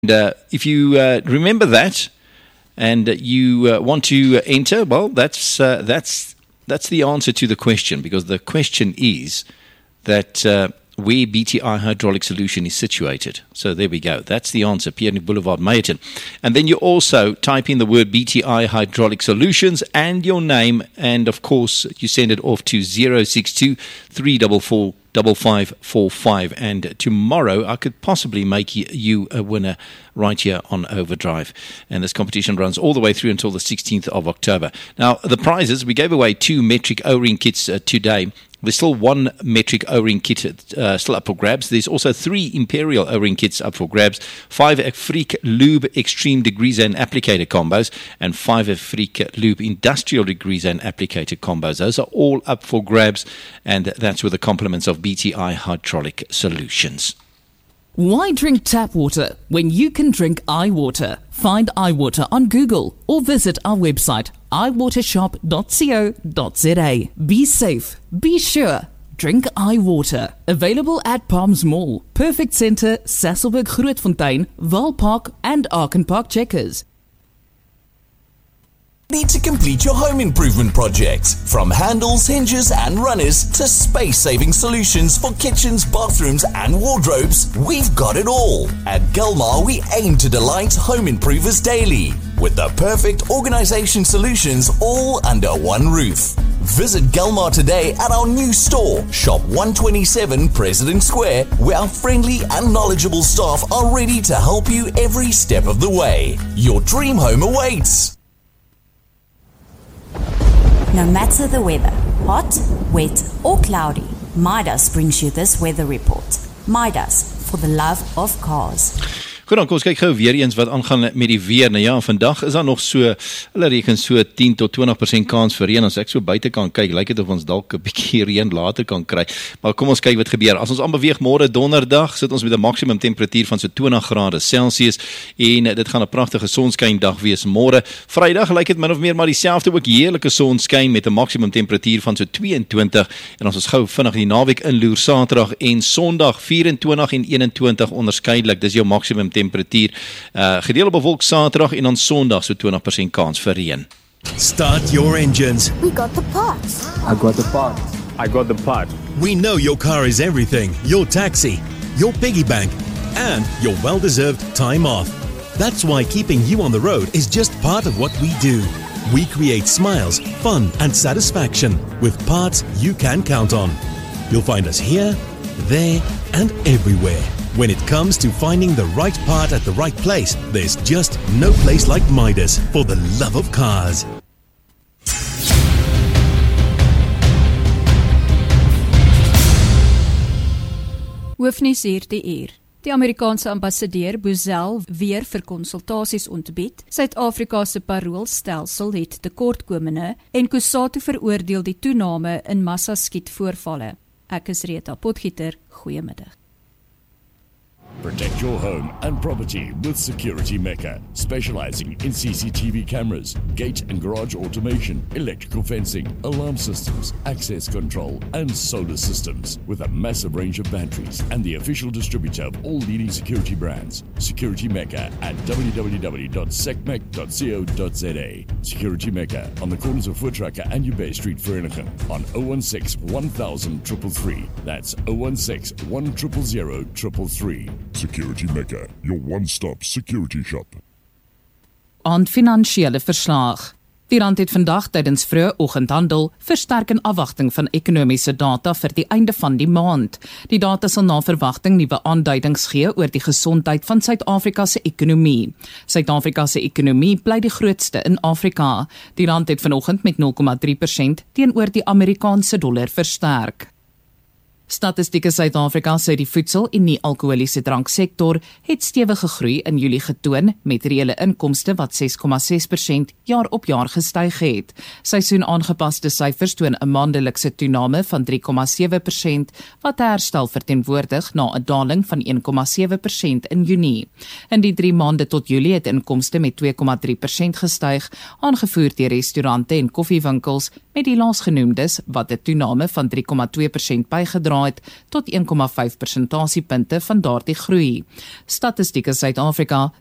If you remember that and you want to enter, well, that's the answer to the question, because the question is that where BTI Hydraulic Solution is situated. So there we go. That's the answer, Pierre Boulevard, Meyerton. And then you also type in the word BTI Hydraulic Solutions and your name, and of course you send it off to 062 344 5545, and tomorrow I could possibly make you a winner right here on Overdrive. And this competition runs all the way through until the 16th of October. Now, the prizes, we gave away 2 metric O-ring kits today. There's still 1 metric O-ring kit still up for grabs. There's also 3 Imperial O-ring kits up for grabs, 5 Afrique Lube Extreme Degreaser and Applicator combos, and 5 Afrique Lube Industrial Degreaser and Applicator combos. Those are all up for grabs, and that's with the compliments of BTI Hydraulic Solutions. Why drink tap water when you can drink iWater? Find iWater on Google or visit our website iwatershop.co.za. Be safe, be sure, drink iWater. Available at Palms Mall, Perfect Centre, Sasolburg Grootfontein, Waalpark and Arkenpark Checkers. Need to complete your home improvement project? From handles, hinges and runners to space-saving solutions for kitchens, bathrooms and wardrobes, we've got it all. At Gilmar, we aim to delight home improvers daily with the perfect organisation solutions all under one roof. Visit Gilmar today at our new store, Shop 127 President Square, where our friendly and knowledgeable staff are ready to help you every step of the way. Your dream home awaits. No matter the weather, hot, wet or cloudy, Midas brings you this weather report. Midas, for the love of cars. Goed, dan kom ons kyk gou weer eens wat aangaan met die weer. Nou ja, vandag is daar nog so, hulle reken so 10 tot 20% kans vir reën. As ek so buite kan kyk, lyk dit of ons dalk 'n bietjie reën later kan kry. Maar kom ons kyk wat gebeur. As ons aanbeweeg môre donderdag, sit ons met 'n maksimum temperatuur van so 20 grade Celsius en dit gaan 'n pragtige sonskyndag wees môre. Vrydag lyk dit min of meer maar dieselfde, ook heerlike sonskyn met 'n maksimum temperatuur van so 22 en ons gou vinnig die naweek inloer Saterdag en Sondag 24 en 21 onderskeidelik. Dis jou maksimum temperatuur. Gedeelde bewolk Saterdag en dan Sondag so 20% kans vir reën. Start your engines. We got the parts. I got the part. I got the part. We know your car is everything. Your taxi, your piggy bank, and your well-deserved time off. That's why keeping you on the road is just part of what we do. We create smiles, fun, and satisfaction with parts you can count on. You'll find us here, there, and everywhere. When it comes to finding the right part at the right place, there's just no place like Midas for the love of cars. Hoofnuus hierdie uur. Die Amerikaanse ambassadeur Boesel weer vir konsultasies ontbied. Suid-Afrika se paroolstelsel het tekortkominge en Kusatu veroordeel die toename in massaskietvoorvalle. Ek is Rita Potgieter, goeiemiddag. Protect your home and property with Security Mecca, specializing in CCTV cameras, gate and garage automation, electrical fencing, alarm systems, access control, and solar systems, with a massive range of batteries and the official distributor of all leading security brands. Security Mecca at www.secmec.co.za. Security Mecca on the corners of Voortrekker and Ubay Street, Vereniging, on 016 1000 333. That's 016 1000 333. Security Mecca, your one-stop security shop. Aan finansiële verslag. Die rand het vandag tydens vroeë oggendhandel versterk in afwagting van ekonomiese data vir die einde van die maand. Die data sal na verwagting nuwe aanduidings gee oor die gesondheid van Suid-Afrika se ekonomie. Suid-Afrika se ekonomie bly die grootste in Afrika. Die rand het vanoggend met 0,3% teenoor die Amerikaanse dollar versterk. Statistieke Suid-Afrika sê die voedsel- en nie-alkoholiese dranksektor het stewig gegroei in Julie getoon met reële inkomste wat 6,6% jaar op jaar gestyg het. Seisoen aangepaste syfers toon 'n maandelikse toename van 3,7% wat herstel verteenwoordig na 'n daling van 1,7% in Junie. In die 3 maande tot Julie het inkomste met 2,3% gestyg, aangevoer deur restaurante en koffiewinkels met die laasgenoemdes wat 'n toename van 3,2% bygedra gedra het tot 1,5 persentasiepunte van daardie groei. Statistiek Suid-Afrika